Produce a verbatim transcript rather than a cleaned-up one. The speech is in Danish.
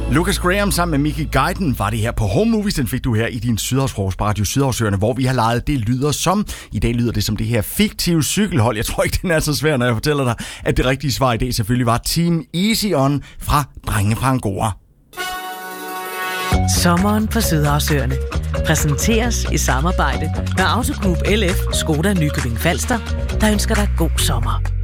Lucas Graham sammen med Mickey Guyton var det her på Home Movies. Den fik du her i din Sydhavsradio Sydhavsøerne, hvor vi har lejet Det lyder som. I dag lyder det som det her fiktive cykelhold. Jeg tror ikke, den er så svær, når jeg fortæller dig, at det rigtige svar i dag selvfølgelig var Team Easy On fra Drenge fra Angora. Sommeren på Sydhavsøerne præsenteres i samarbejde med Autogroup L F Skoda Nykøbing Falster, der ønsker dig god sommer.